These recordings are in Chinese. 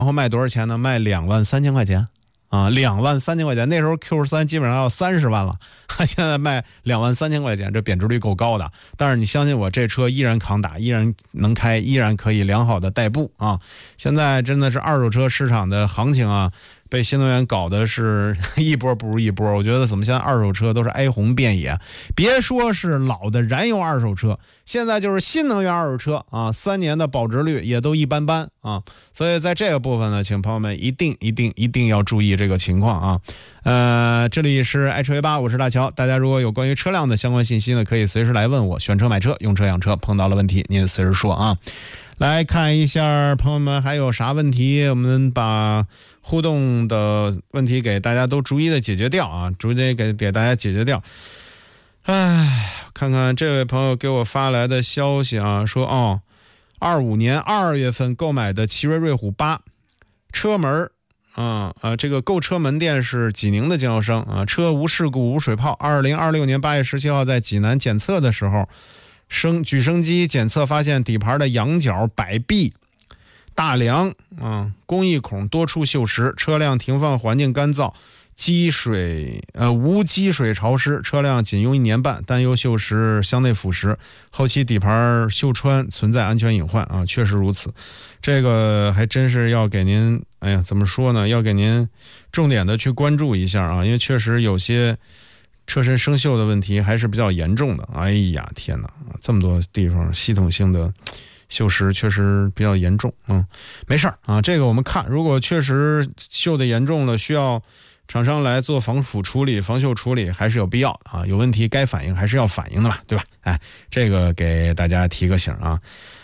然后卖多少钱呢？卖23000块钱啊，23000块钱。那时候 Q3 基本上要30万了，现在卖23000块钱，这贬值率够高的。但是你相信我，这车依然抗打，依然能开，依然可以良好的代步啊。现在真的是二手车市场的行情啊，被新能源搞的是一波不如一波。我觉得怎么现在二手车都是哀鸿遍野，别说是老的燃油二手车，现在就是新能源二手车啊，3年的保值率也都一般般啊。所以在这个部分呢，请朋友们一定要注意这个情况啊。这里是爱车8，我是大乔。大家如果有关于车辆的相关信息呢，可以随时来问我。选车买车，用车养车，碰到了问题您随时说啊。来看一下朋友们还有啥问题，我们把互动的问题给大家都逐一的解决掉啊，逐一给大家解决掉。看看这位朋友给我发来的消息啊，说25年2月份购买的奇瑞瑞虎8，车门这个购车门店是济宁的经销商啊，车无事故无水泡。2026年8月17号在济南检测的时候，举升机检测发现底盘的仰角、摆臂、大梁工艺孔多处锈蚀，车辆停放环境干燥，无积水潮湿，车辆仅用1年半，担忧锈蚀箱内腐蚀，后期底盘锈穿，存在安全隐患啊，确实如此。这个还真是要给您，怎么说呢？要给您重点的去关注一下啊，因为确实有些车身生锈的问题还是比较严重的。哎呀，天哪，这么多地方系统性的锈蚀确实比较严重。没事啊，这个我们看，如果确实锈的严重了，需要厂商来做防腐处理、防锈处理，还是有必要啊。有问题该反映还是要反映的嘛，对吧？这个给大家提个醒啊。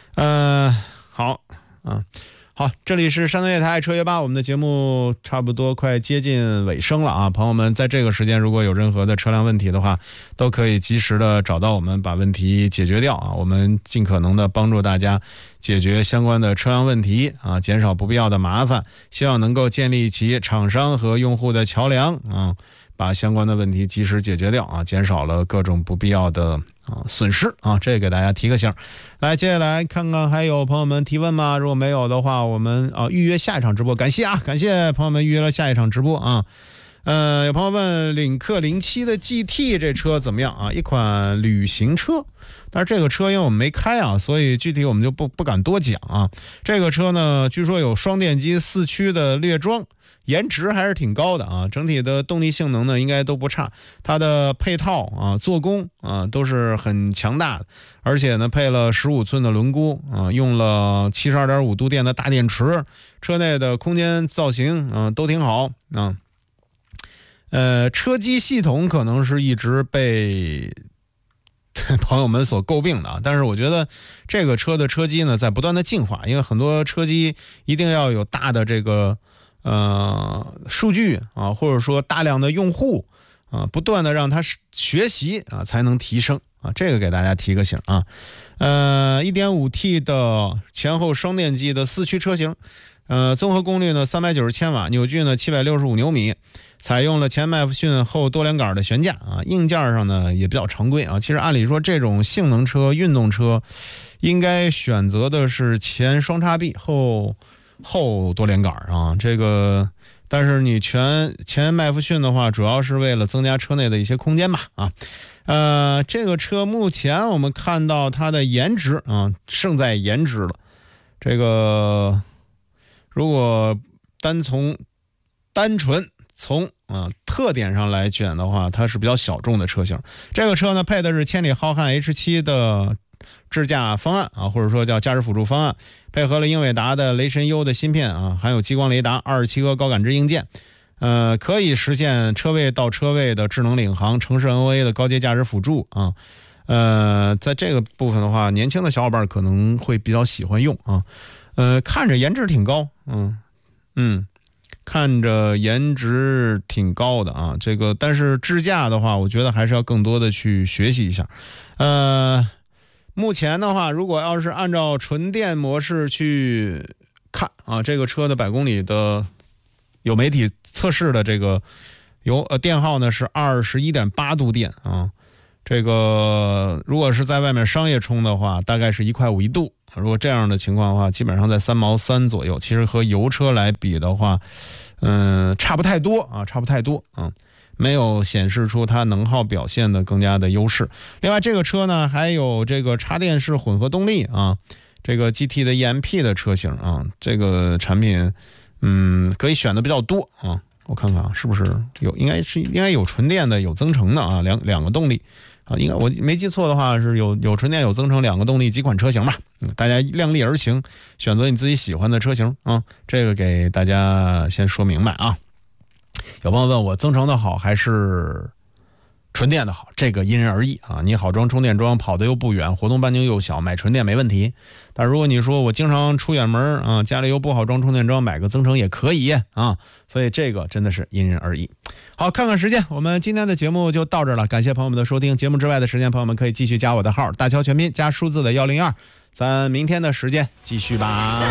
好，这里是山东夜台车约8，我们的节目差不多快接近尾声了啊，朋友们在这个时间如果有任何的车辆问题的话，都可以及时的找到我们，把问题解决掉啊，我们尽可能的帮助大家解决相关的车辆问题啊，减少不必要的麻烦，希望能够建立起厂商和用户的桥梁啊，把相关的问题及时解决掉啊，减少了各种不必要的损失啊，这给大家提个醒。来，接下来看看还有朋友们提问吗？如果没有的话，我们预约下一场直播。感谢朋友们预约了下一场直播啊。有朋友问领克07的 GT 这车怎么样啊？一款旅行车，但是这个车因为我们没开啊，所以具体我们就不敢多讲啊。这个车呢，据说有双电机4驱的列装，颜值还是挺高的啊，整体的动力性能呢应该都不差，它的配套做工都是很强大的，而且呢配了15寸的轮毂用了 72.5 度电的大电池，车内的空间造型都挺好啊。车机系统可能是一直被朋友们所诟病的，但是我觉得这个车的车机呢在不断的进化，因为很多车机一定要有大的这个数据或者说大量的用户不断的让它学习才能提升这个给大家提个醒啊。1.5T 的前后双电机的4驱车型，综合功率呢390千瓦，扭矩呢765牛米，采用了前麦弗逊后多连杆的悬架硬件上呢也比较常规其实按理说这种性能车、运动车应该选择的是前双叉臂后多连杆这个，但是你前麦弗逊的话，主要是为了增加车内的一些空间吧这个车目前我们看到它的颜值胜在颜值了。这个如果单纯从特点上来选的话，它是比较小众的车型。这个车呢配的是千里浩瀚 H7 的智驾方案或者说叫驾驶辅助方案，配合了英伟达的雷神 U 的芯片含有激光雷达、27个高感知硬件，可以实现车位到车位的智能领航、城市 NOA 的高阶驾驶辅助在这个部分的话，年轻的小伙伴可能会比较喜欢用看着颜值挺高看着颜值挺高的这个但是智驾的话，我觉得还是要更多的去学习一下。目前的话，如果要是按照纯电模式去看这个车的100公里的有媒体测试的这个电耗呢是 21.8 度电这个如果是在外面商业充的话，大概是1.5块一度。如果这样的情况的话，基本上在3毛3左右。其实和油车来比的话，差不太多啊，差不太多啊。没有显示出它能耗表现的更加的优势。另外这个车呢还有这个插电式混合动力啊，这个 GT 的 EMP 的车型啊，这个产品可以选的比较多啊。我看看啊，是不是有应该有纯电的有增程的啊，两个动力啊，应该我没记错的话是有纯电有增程2个动力几款车型吧。大家量力而行，选择你自己喜欢的车型啊，这个给大家先说明白啊。有朋友问我增程的好还是纯电的好，这个因人而异啊。你好装充电桩，跑得又不远，活动半径又小，买纯电没问题。但如果你说我经常出远门啊，家里又不好装充电桩，买个增程也可以啊。所以这个真的是因人而异。好，看看时间，我们今天的节目就到这儿了，感谢朋友们的收听。节目之外的时间，朋友们可以继续加我的号，大乔全拼加数字的102，咱明天的时间继续吧。